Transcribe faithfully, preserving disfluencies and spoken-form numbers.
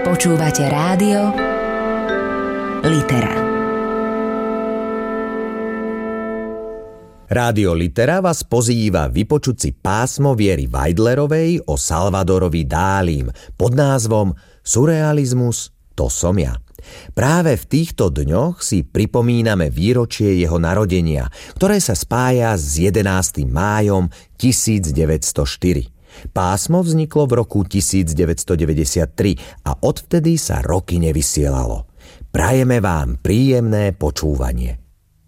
Počúvate rádio Litera. Rádio Litera vás pozýva vypočuť si pásmo Viery Weidlerovej o Salvadorovi Dálim pod názvom Surrealizmus, to som ja. Práve v týchto dňoch si pripomíname výročie jeho narodenia, ktoré sa spája s jedenástym májom tisícdeväťstoštyri. Pásmo vzniklo v roku tisícdeväťstodeväťdesiattri a odvtedy sa roky nevysielalo. Prajeme vám príjemné počúvanie.